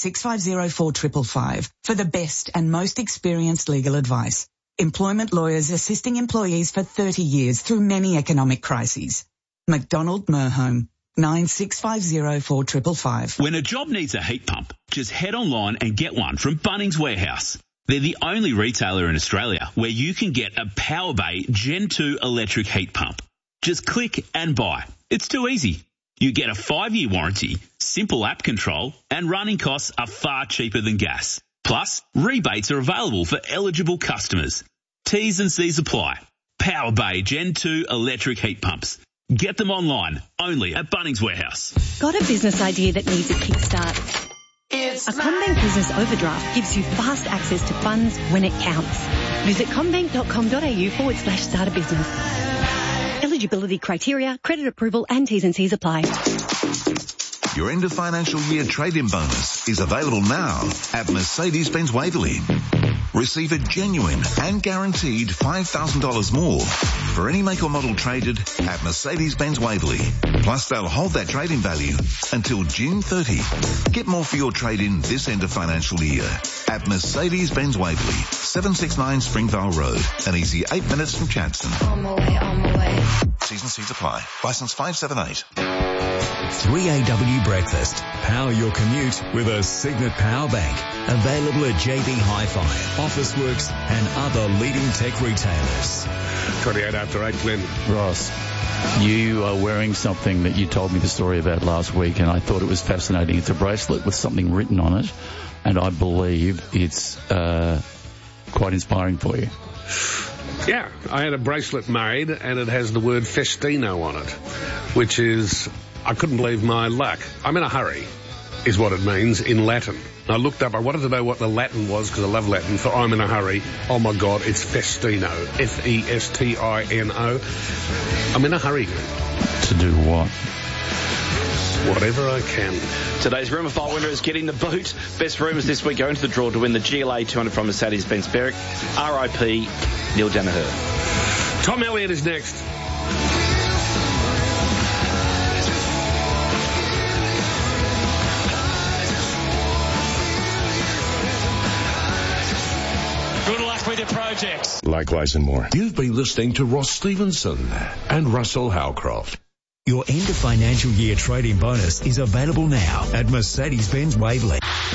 Speaker 10: 96504555 for the best and most experienced legal advice. Employment lawyers assisting employees for 30 years through many economic crises. McDonald Merhome 96504555.
Speaker 13: When a job needs a heat pump, just head online and get one from Bunnings Warehouse. They're the only retailer in Australia where you can get a PowerBay Gen 2 electric heat pump. Just click and buy. It's too easy. You get a 5-year warranty, simple app control, and running costs are far cheaper than gas. Plus, rebates are available for eligible customers. T's and C's apply. PowerBay Gen 2 electric heat pumps. Get them online, only at Bunnings Warehouse.
Speaker 14: Got a business idea that needs a kickstart? A CommBank Business Overdraft gives you fast access to funds when it counts. Visit commbank.com.au/start a business. Eligibility criteria, credit approval and T's and C's apply.
Speaker 15: Your end of financial year trade-in bonus is available now at Mercedes-Benz Waverley. Receive a genuine and guaranteed $5,000 more for any make or model traded at Mercedes-Benz Waverley. Plus, they'll hold that trade-in value until June 30. Get more for your trade-in this end of financial year at Mercedes-Benz Waverley, 769 Springvale Road, an easy 8 minutes from Chadstone.
Speaker 14: On my way.
Speaker 15: T's and C's apply. Licence 578.
Speaker 1: 3AW Breakfast. Power your commute with a Signet Power Bank. Available at JB Hi-Fi, Officeworks and other leading tech retailers.
Speaker 2: 28 after 8, Glenn.
Speaker 27: Ross, you are wearing something that you told me the story about last week, and I thought it was fascinating. It's a bracelet with something written on it, and I believe it's quite inspiring for you.
Speaker 2: Yeah, I had a bracelet made, and it has the word Festino on it, which is, I couldn't believe my luck. I'm in a hurry, is what it means in Latin. I looked up, I wanted to know what the Latin was because I love Latin, for I'm in a hurry. Oh my God, it's Festino. Festino. I'm in a hurry.
Speaker 27: To do what?
Speaker 2: Whatever I can.
Speaker 3: Today's Rumour File winner is getting the boot. Best rumours this week go into the draw to win the GLA 200 from Mercedes-Benz Berwick. RIP, Neil Danaher.
Speaker 2: Tom Elliott is next.
Speaker 16: Good luck with your projects.
Speaker 17: Likewise and more. You've been listening to Ross Stevenson and Russell Howcroft.
Speaker 1: Your end of financial year trading bonus is available now at Mercedes-Benz Waverley.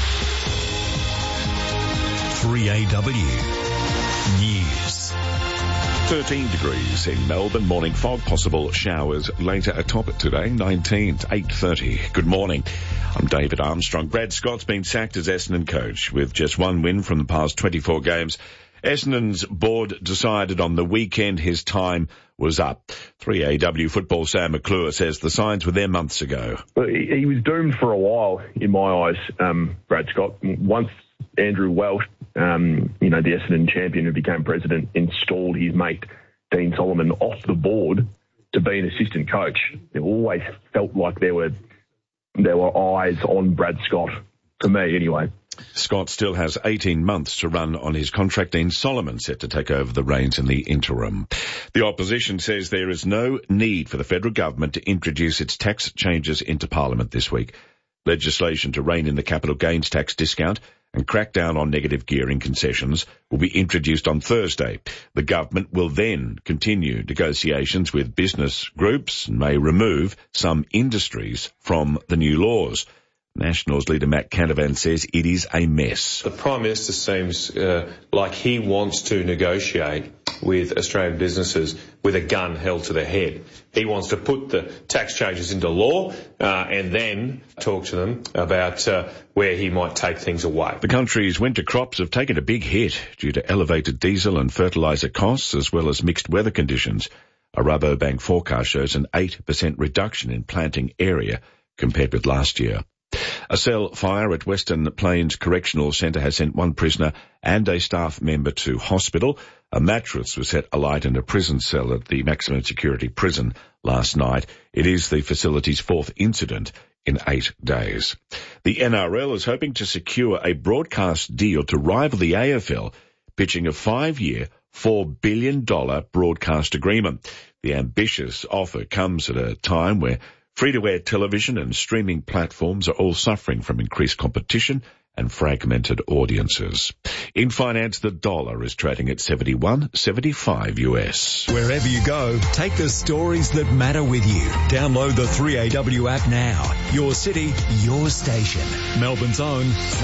Speaker 1: 3AW News.
Speaker 11: 13 degrees in Melbourne. Morning fog, possible showers later atop it today. 19 to 8:30. Good morning. I'm David Armstrong. Brad Scott's been sacked as Essendon coach with just one win from the past 24 games. Essendon's board decided on the weekend his time was up. 3AW football Sam McClure says the signs were there months ago.
Speaker 20: Well, he was doomed for a while, in my eyes, Brad Scott. Once Andrew Welsh, the Essendon champion who became president, installed his mate Dean Solomon off the board to be an assistant coach, it always felt like there were eyes on Brad Scott, for me anyway.
Speaker 11: Scott still has 18 months to run on his contract. Dean Solomon set to take over the reins in the interim. The opposition says there is no need for the federal government to introduce its tax changes into Parliament this week. Legislation to rein in the capital gains tax discount and crack down on negative gearing concessions will be introduced on Thursday. The government will then continue negotiations with business groups and may remove some industries from the new laws. Nationals leader Matt Canavan says it is a mess.
Speaker 18: The Prime Minister seems like he wants to negotiate with Australian businesses with a gun held to their head. He wants to put the tax changes into law and then talk to them about where he might take things away.
Speaker 11: The country's winter crops have taken a big hit due to elevated diesel and fertiliser costs as well as mixed weather conditions. A Rabobank forecast shows an 8% reduction in planting area compared with last year. A cell fire at Western Plains Correctional Centre has sent one prisoner and a staff member to hospital. A mattress was set alight in a prison cell at the maximum security prison last night. It is the facility's fourth incident in 8 days. The NRL is hoping to secure a broadcast deal to rival the AFL, pitching a 5-year, $4 billion broadcast agreement. The ambitious offer comes at a time where free-to-air television and streaming platforms are all suffering from increased competition and fragmented audiences. In finance, the dollar is trading at 71.75 US.
Speaker 1: Wherever you go, take the stories that matter with you. Download the 3AW app now. Your city, your station. Melbourne's own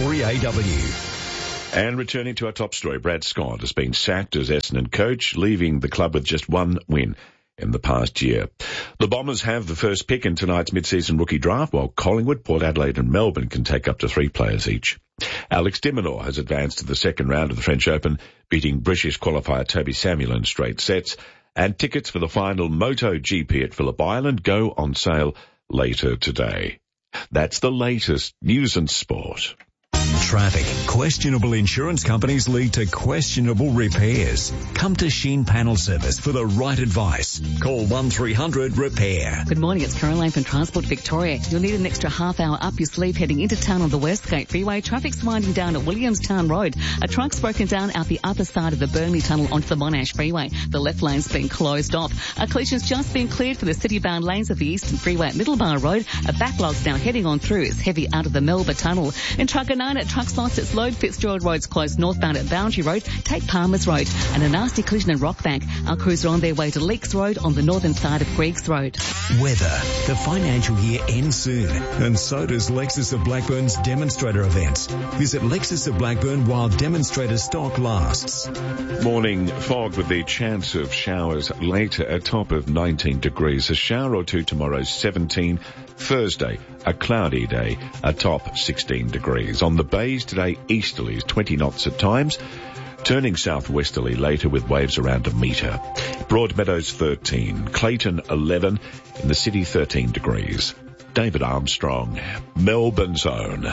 Speaker 1: 3AW.
Speaker 11: And returning to our top story, Brad Scott has been sacked as Essendon coach, leaving the club with just one win in the past year. The Bombers have the first pick in tonight's mid-season rookie draft, while Collingwood, Port Adelaide and Melbourne can take up to 3 players each. Alex de Minaur has advanced to the second round of the French Open, beating British qualifier Toby Samuel in straight sets, and tickets for the final MotoGP at Phillip Island go on sale later today. That's the latest news and sport.
Speaker 1: Traffic. Questionable insurance companies lead to questionable repairs. Come to Sheen Panel Service for the right advice. Call 1300-REPAIR.
Speaker 6: Good morning, it's Caroline from Transport Victoria. You'll need an extra half hour up your sleeve heading into town on the Westgate Freeway. Traffic's winding down at Williamstown Road. A truck's broken down out the upper side of the Burnley Tunnel onto the Monash Freeway. The left lane's been closed off. A collision's just been cleared for the city-bound lanes of the Eastern Freeway at Middlebar Road. A backlog's now heading on through. It's heavy out of the Melba Tunnel. In Truganina, trucks lost its load. Fitzgerald Road's closed northbound at Boundary Road. Take Palmer's Road. And a nasty collision in Rockbank. Our crews are on their way to Leaks Road on the northern side of Griggs Road.
Speaker 1: Weather. The financial year ends soon, and so does Lexus of Blackburn's demonstrator events. Visit Lexus of Blackburn while demonstrator stock lasts.
Speaker 11: Morning fog with the chance of showers later, a top of 19 degrees. A shower or two tomorrow, 17. Thursday, a cloudy day, a top 16 degrees. On the bays today, easterlies, 20 knots at times, turning southwesterly later with waves around 1 metre. Broadmeadows 13, Clayton 11, in the city 13 degrees. David Armstrong, Melbourne's own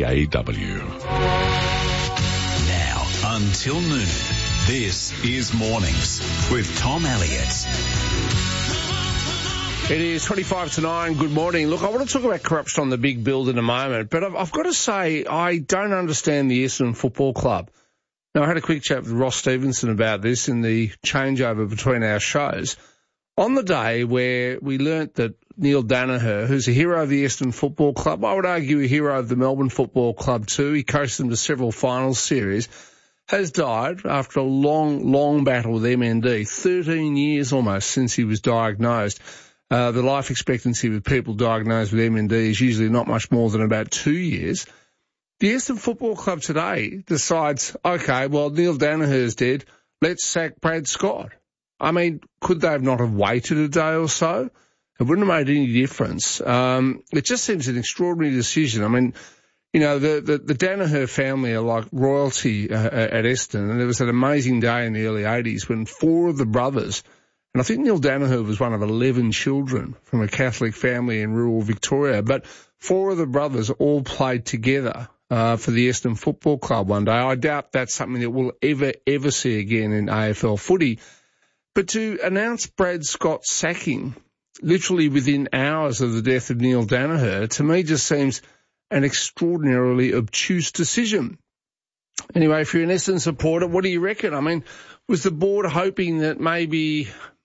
Speaker 11: 3AW.
Speaker 1: Now, until noon, this is Mornings with Tom Elliott.
Speaker 2: It is 25 to 9. Good morning. Look, I want to talk about corruption on the big build in a moment, but I've got to say I don't understand the Essendon Football Club. Now, I had a quick chat with Ross Stevenson about this in the changeover between our shows. On the day where we learnt that Neil Danaher, who's a hero of the Essendon Football Club, I would argue a hero of the Melbourne Football Club too, he coached them to several finals series, has died after a long, long battle with MND, 13 years almost since he was diagnosed. The life expectancy with people diagnosed with MND is usually not much more than about 2 years. The Essendon Football Club today decides, okay, well, Neil Danaher's dead, let's sack Brad Scott. I mean, could they not have waited a day or so? It wouldn't have made any difference. It just seems an extraordinary decision. I mean, you know, the Danaher family are like royalty at Essendon, and there was that amazing day in the early 80s when 4 of the brothers, and I think Neil Danaher was one of 11 children from a Catholic family in rural Victoria, but 4 of the brothers all played together for the Essendon Football Club one day. I doubt that's something that we'll ever see again in AFL footy. But to announce Brad Scott's sacking literally within hours of the death of Neil Danaher, to me just seems an extraordinarily obtuse decision. Anyway, if you're an Essendon supporter, what do you reckon? I mean, was the board hoping that maybe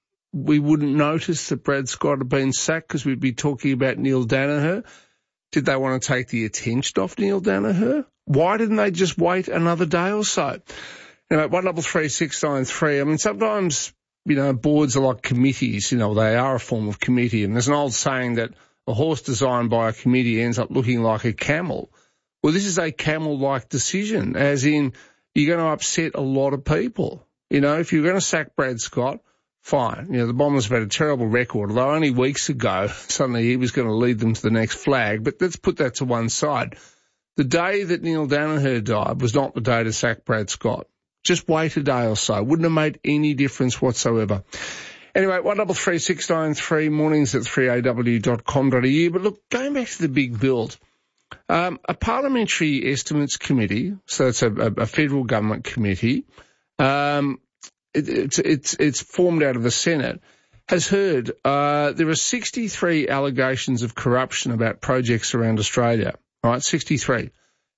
Speaker 2: we wouldn't notice that Brad Scott had been sacked because we'd be talking about Neil Danaher? Did they want to take the attention off Neil Danaher? Why didn't they just wait another day or so? Anyway, 133693. I mean, sometimes, you know, boards are like committees. You know, they are a form of committee. And there's an old saying that a horse designed by a committee ends up looking like a camel. Well, this is a camel-like decision, as in you're going to upset a lot of people. You know, if you're going to sack Brad Scott, fine. You know, the Bombers have had a terrible record, although only weeks ago suddenly he was going to lead them to the next flag. But let's put that to one side. The day that Neil Danaher died was not the day to sack Brad Scott. Just wait a day or so. Wouldn't have made any difference whatsoever. Anyway, 133693, mornings at 3aw.com.au. But look, going back to the big build, a parliamentary estimates committee, so it's a federal government committee, it's formed out of the Senate,
Speaker 8: has heard there are 63 allegations of corruption about projects around Australia. All right, 63.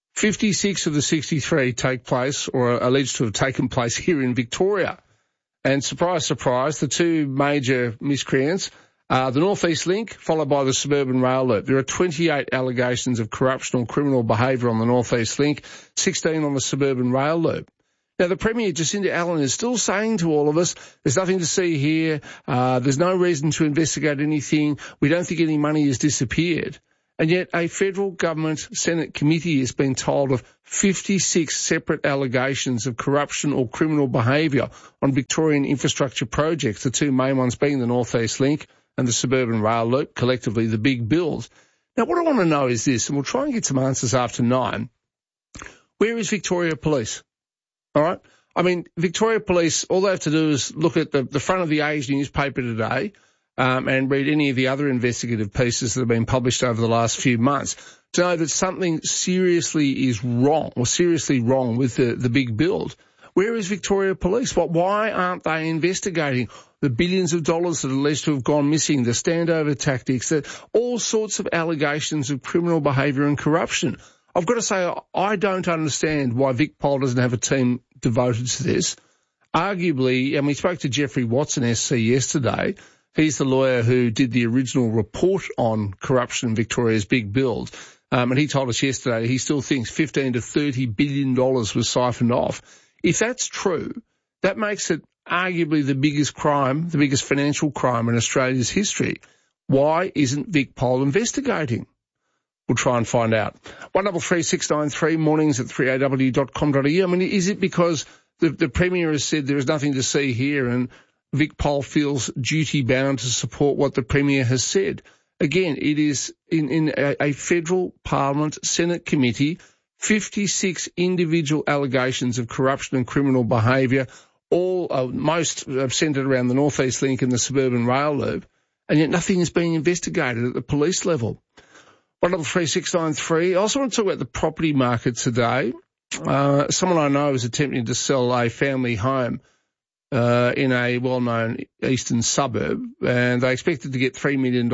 Speaker 8: 56 of the 63 take place or are alleged to have taken place here in Victoria. And surprise, surprise, the two major miscreants are the North East Link, followed by the Suburban Rail Loop. There are 28 allegations of corruption or criminal behaviour on the North East Link, 16 on the Suburban Rail Loop. Now, the Premier, Jacinda Allen, is still saying to all of us, there's nothing to see here, there's no reason to investigate anything, we don't think any money has disappeared. And yet a federal government Senate committee has been told of 56 separate allegations of corruption or criminal behaviour on Victorian infrastructure projects, the two main ones being the North East Link and the Suburban Rail Loop, collectively the big bills. Now, what I want to know is this, and we'll try and get some answers after 9. Where is Victoria Police? All right? I mean, Victoria Police, all they have to do is look at the front of the Age newspaper today and read any of the other investigative pieces that have been published over the last few months to know that something seriously is wrong or seriously wrong with the big build. Where is Victoria Police? Why aren't they investigating the billions of dollars that are alleged to have gone missing, the standover tactics, all sorts of allegations of criminal behaviour and corruption? I've got to say, I don't understand why VicPol doesn't have a team devoted to this. Arguably, and we spoke to Jeffrey Watson, SC, yesterday. He's the lawyer who did the original report on corruption in Victoria's big build. And he told us yesterday he still thinks $15 to $30 billion was siphoned off. If that's true, that makes it arguably the biggest crime, the biggest financial crime in Australia's history. Why isn't VicPol investigating? We'll try and find out. 133693 mornings at 3aw.com.au. I mean, is it because the Premier has said there is nothing to see here and VicPol feels duty-bound to support what the Premier has said? Again, it is in a federal Parliament Senate committee, 56 individual allegations of corruption and criminal behaviour, all most centred around the North East Link and the Suburban Rail Loop, and yet nothing is being investigated at the police level. 133693. I also want to talk about the property market today. Someone I know is attempting to sell a family home in a well-known eastern suburb, and they expected to get $3 million.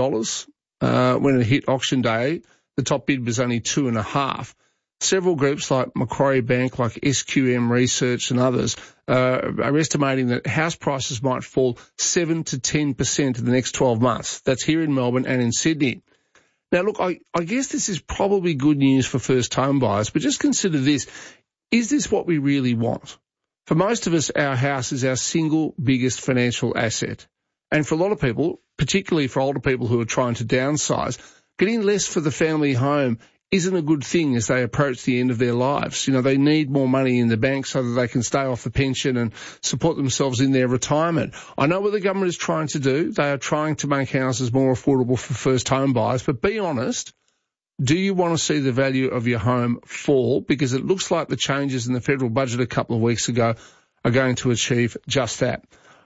Speaker 8: When it hit auction day, the top bid was only 2.5. Several groups like Macquarie Bank, like SQM Research and others are estimating that house prices might fall 7 to 10% in the next 12 months. That's here in Melbourne and in Sydney. Now, look, I guess this is probably good news for first home buyers, but just consider this. Is this what we really want? For most of us, our house is our single biggest financial asset. And for a lot of people, particularly for older people who are trying to downsize, getting less for the family home isn't a good thing as they approach the end of their lives. You know, they need more money in the bank so that they can stay off the pension and support themselves in their retirement. I know what the government is trying to do. They are trying to make houses more affordable for first home buyers. But be honest, do you want to see the value of your home fall? Because it looks like the changes in the federal budget a couple of weeks ago are going to achieve just that.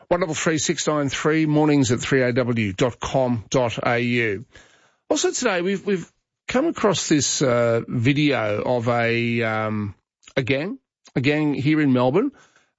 Speaker 8: 133693 mornings at 3aw.com.au. Also today, we've come across this video of a gang here in Melbourne.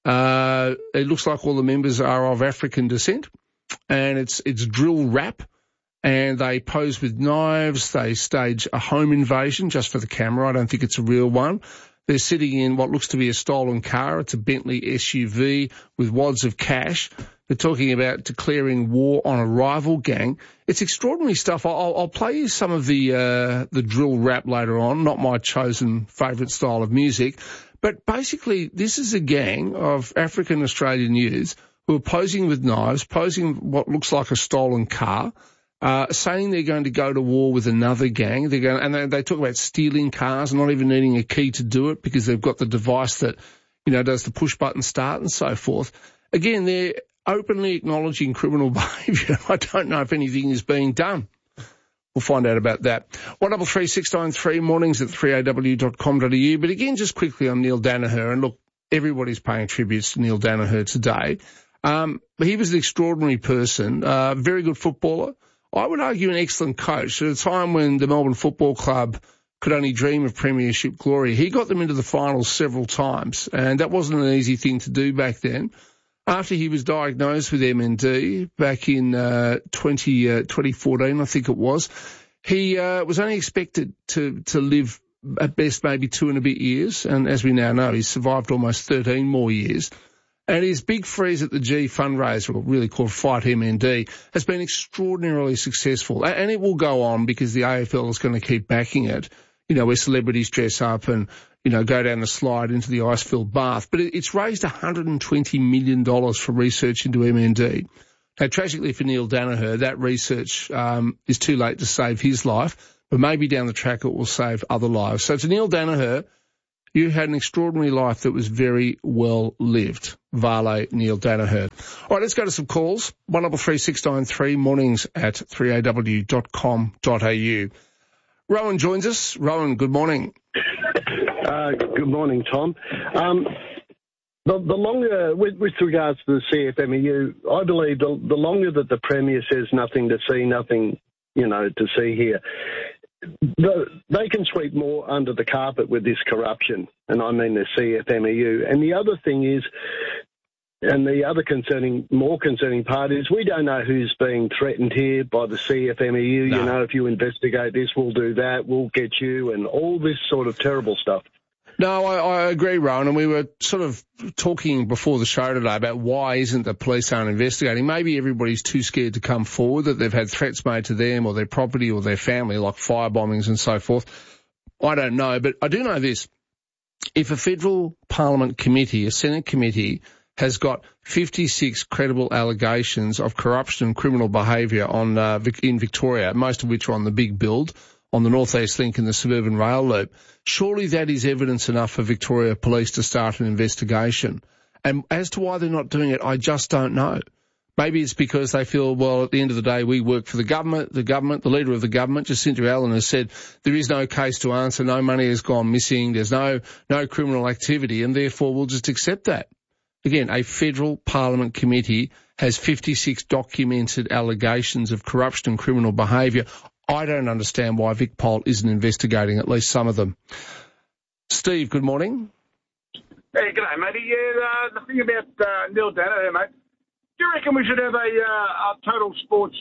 Speaker 8: It looks like all the members are of African descent, and it's drill rap, and they pose with knives. They stage a home invasion just for the camera. I don't think it's a real one. They're sitting in what looks to be a stolen car. It's a Bentley SUV with wads of cash. They're talking about declaring war on a rival gang. It's extraordinary stuff. I'll play you some of the drill rap later on, not my chosen favourite style of music. But basically, this is a gang of African Australian youths who are posing with knives, posing what looks like a stolen car, saying they're going to go to war with another gang. They talk about stealing cars and not even needing a key to do it because they've got the device that, does the push button start and so forth. Again, they're openly acknowledging criminal behaviour. I don't know if anything is being done. We'll find out about that. 133693 mornings at 3aw.com.au. But again, just quickly on Neil Daniher, and look, everybody's paying tributes to Neil Daniher today. He was an extraordinary person, very good footballer. I would argue an excellent coach. At a time when the Melbourne Football Club could only dream of premiership glory, he got them into the finals several times, and that wasn't an easy thing to do back then. after he was diagnosed with MND back in 2014, I think it was, he was only expected to live at best maybe 2 and a bit years, and as we now know, he's survived almost 13 more years. And his big freeze at the G fundraiser, or really called Fight MND, has been extraordinarily successful. And it will go on because the AFL is going to keep backing it, you know, where celebrities dress up and, you know, go down the slide into the ice-filled bath. But it's raised $120 million for research into MND. Now, tragically for Neil Danaher, that research is too late to save his life, but maybe down the track it will save other lives. So to Neil Danaher, you had an extraordinary life that was very well lived. Vale Neil Danaher. All right, let's go to some calls. 133693 mornings at 3aw.com.au. Rowan joins us. Rowan, good morning.
Speaker 9: Good morning, Tom. The longer, with regards to the CFMEU, I believe the longer that the Premier says nothing to see, nothing, you know, to see here, they can sweep more under the carpet with this corruption, and I mean the CFMEU. And the other thing is, and the other more concerning part is, we don't know who's being threatened here by the CFMEU. No. You know, if you investigate this, we'll do that, we'll get you, and all this sort of terrible stuff.
Speaker 8: No, I agree, Rowan, and we were sort of talking before the show today about why isn't the police aren't investigating. Maybe everybody's too scared to come forward, that they've had threats made to them or their property or their family, like fire bombings and so forth. I don't know, but I do know this. If a federal parliament committee, a Senate committee, has got 56 credible allegations of corruption and criminal behaviour in Victoria, most of which are on the big build, on the North East Link and the suburban rail loop, surely that is evidence enough for Victoria Police to start an investigation. And as to why they're not doing it, I just don't know. Maybe it's because they feel, well, at the end of the day, we work for the government, the leader of the government, Jacinta Allen, has said there is no case to answer, no money has gone missing, there's no criminal activity, and therefore we'll just accept that. Again, a federal parliament committee has 56 documented allegations of corruption and criminal behaviour. I don't understand why VicPol isn't investigating at least some of them. Steve, good morning.
Speaker 19: Hey, g'day, matey. Yeah, the thing about Neil Danaher, mate, do you reckon we should have a total sports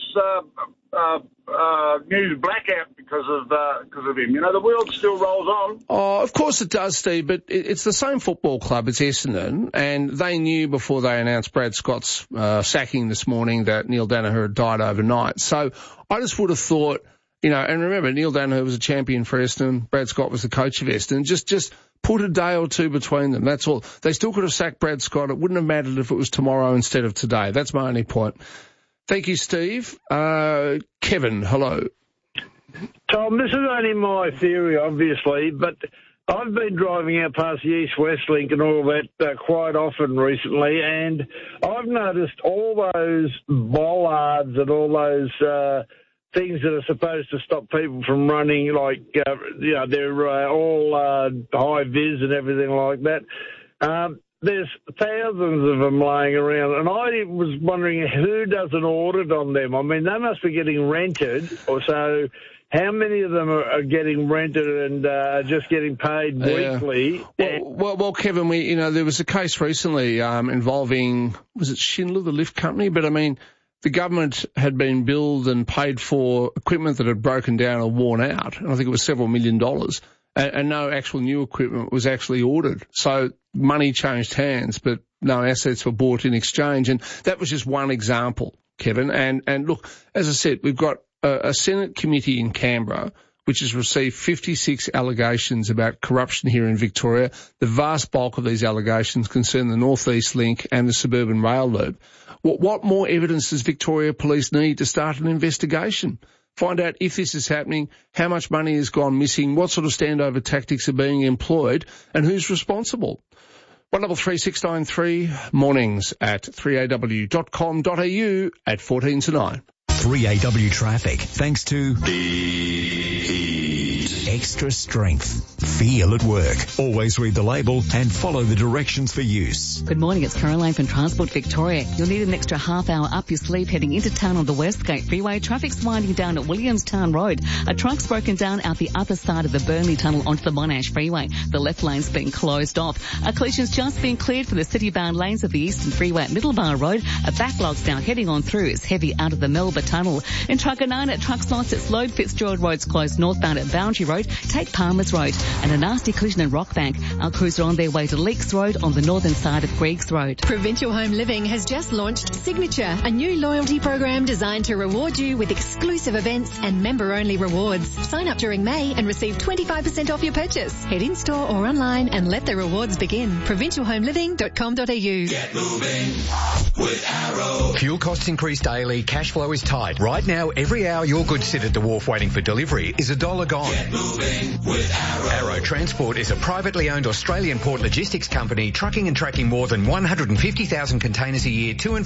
Speaker 19: news blackout because of him? You know, the world still rolls on.
Speaker 8: Oh, of course it does, Steve, but it's the same football club, it's Essendon, and they knew before they announced Brad Scott's sacking this morning that Neil Danaher had died overnight. So I just would have thought, you know, and remember, Neil Danaher was a champion for Essendon, Brad Scott was the coach of Essendon, just put a day or two between them, that's all. They still could have sacked Brad Scott. It wouldn't have mattered if it was tomorrow instead of today. That's my only point. Thank you, Steve. Kevin, hello.
Speaker 21: Tom, this is only my theory, obviously, but I've been driving out past the East-West Link and all that quite often recently, and I've noticed all those bollards and all those things that are supposed to stop people from running, like, you know, they're all high-vis and everything like that. There's thousands of them laying around, and I was wondering who does an audit on them. I mean, they must be getting rented, or so how many of them are getting rented and just getting paid weekly?
Speaker 8: Well, Kevin, there was a case recently involving, was it Schindler, the lift company? But, I mean, the government had been billed and paid for equipment that had broken down or worn out, and I think it was several $1 million, and no actual new equipment was actually ordered. So money changed hands, but no assets were bought in exchange, and that was just one example, Kevin. And look, as I said, we've got a Senate committee in Canberra which has received 56 allegations about corruption here in Victoria. The vast bulk of these allegations concern the North East Link and the suburban rail loop. What more evidence does Victoria Police need to start an investigation? Find out if this is happening, how much money has gone missing, what sort of standover tactics are being employed, and who's responsible. 133693 mornings at 3aw.com.au at 14 to 9.
Speaker 1: 3AW traffic, thanks to extra strength. Feel at work. Always read the label and follow the directions for use.
Speaker 6: Good morning, it's Caroline from Transport Victoria. You'll need an extra half hour up your sleeve heading into town on the Westgate Freeway. Traffic's winding down at Williamstown Road. A truck's broken down out the other side of the Burnley Tunnel onto the Monash Freeway. The left lane's been closed off. A collision's just been cleared for the city-bound lanes of the Eastern Freeway at Middlebar Road. A backlog's now heading on through. It's heavy out of the Melba Tunnel. In Truganina at truck slots, it's Lode Fitzgerald Road's closed northbound at Boundary Road. Take Palmer's Road. And a nasty collision in Rockbank. Our crews are on their way to Leaks Road on the northern side of Griggs Road.
Speaker 4: Provincial Home Living has just launched Signature, a new loyalty program designed to reward you with exclusive events and member-only rewards. Sign up during May and receive 25% off your purchase. Head in-store or online and let the rewards begin. provincialhomeliving.com.au.
Speaker 12: Get moving with Arrow. Fuel costs increase daily. Cash flow is tight. Right now, every hour your goods sit at the wharf waiting for delivery is $1 gone. Get moving with Arrow. Arrow Transport is a privately owned Australian port logistics company trucking and tracking more than 150,000 containers a year to and